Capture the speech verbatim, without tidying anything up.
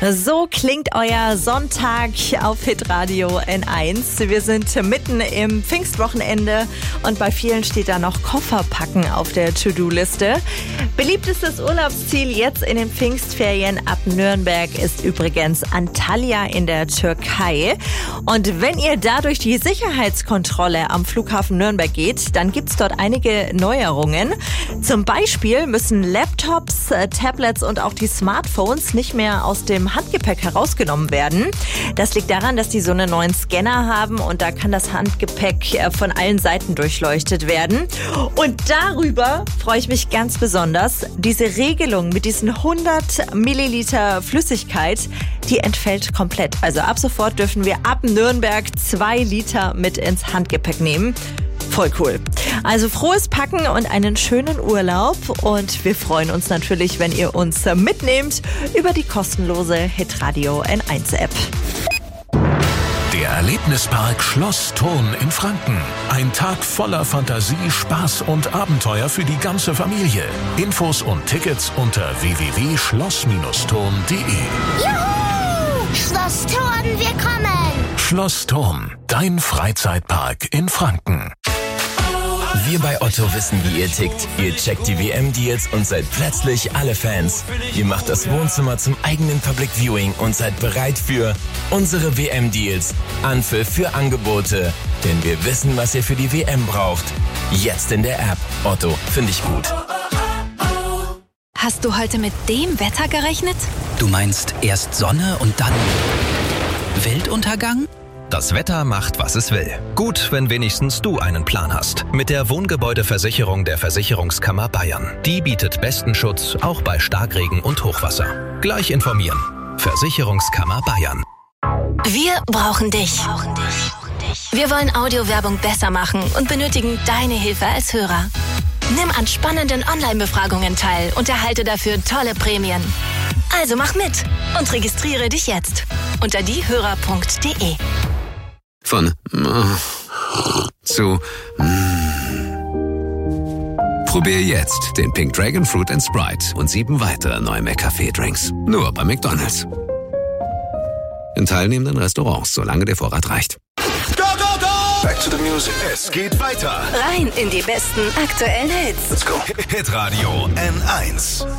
So klingt euer Sonntag auf Hitradio N eins. Wir sind mitten im Pfingstwochenende und bei vielen steht da noch Kofferpacken auf der To-Do-Liste. Beliebtestes Urlaubsziel jetzt in den Pfingstferien ab Nürnberg ist übrigens Antalya in der Türkei. Und wenn ihr da durch die Sicherheitskontrolle am Flughafen Nürnberg geht, dann gibt's dort einige Neuerungen. Zum Beispiel müssen Laptops, Tablets und auch die Smartphones nicht mehr aus dem Handgepäck herausgenommen werden. Das liegt daran, dass die so einen neuen Scanner haben und da kann das Handgepäck von allen Seiten durchleuchtet werden. Und darüber freue ich mich ganz besonders. Diese Regelung mit diesen hundert Milliliter Flüssigkeit, die entfällt komplett. Also ab sofort dürfen wir ab Nürnberg zwei Liter mit ins Handgepäck nehmen. Voll cool. Also frohes Packen und einen schönen Urlaub. Und wir freuen uns natürlich, wenn ihr uns mitnehmt über die kostenlose Hitradio N eins App. Der Erlebnispark Schloss Thurn in Franken. Ein Tag voller Fantasie, Spaß und Abenteuer für die ganze Familie. Infos und Tickets unter w w w punkt schloss thurn punkt d e. Juhu! Schloss Thurn, wir kommen! Schloss Thurn, dein Freizeitpark in Franken. Wir bei Otto wissen, wie ihr tickt. Ihr checkt die W M-Deals und seid plötzlich alle Fans. Ihr macht das Wohnzimmer zum eigenen Public Viewing und seid bereit für unsere W M-Deals. Anpfiff für Angebote. Denn wir wissen, was ihr für die W M braucht. Jetzt in der App. Otto, finde ich gut. Hast du heute mit dem Wetter gerechnet? Du meinst erst Sonne und dann Weltuntergang? Das Wetter macht, was es will. Gut, wenn wenigstens du einen Plan hast. Mit der Wohngebäudeversicherung der Versicherungskammer Bayern. Die bietet besten Schutz, auch bei Starkregen und Hochwasser. Gleich informieren. Versicherungskammer Bayern. Wir brauchen dich. Wir wollen Audiowerbung besser machen und benötigen deine Hilfe als Hörer. Nimm an spannenden Online-Befragungen teil und erhalte dafür tolle Prämien. Also mach mit und registriere dich jetzt unter diehörer punkt d e. Von zu Probier jetzt den Pink Dragon Fruit and Sprite und sieben weitere neue McCafé-Drinks. Nur bei McDonald's. In teilnehmenden Restaurants, solange der Vorrat reicht. Go, go, go! Back to the music. Es geht weiter. Rein in die besten aktuellen Hits. Let's go. Hitradio N eins.